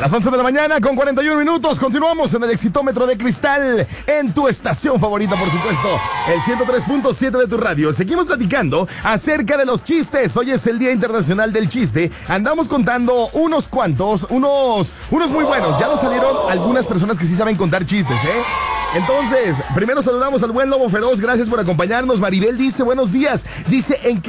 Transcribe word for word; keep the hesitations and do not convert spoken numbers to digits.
Las once de la mañana con cuarenta y uno minutos. Continuamos en el Exitómetro de Cristal, en tu estación favorita, por supuesto, el ciento tres punto siete de tu radio. Seguimos platicando acerca de los chistes. Hoy es el Día Internacional del Chiste. Andamos contando unos cuantos, unos, unos muy buenos. Ya nos salieron algunas personas que sí saben contar chistes, ¿eh? Entonces, primero saludamos al buen Lobo Feroz. Gracias por acompañarnos. Maribel dice, buenos días. Dice, ¿en qué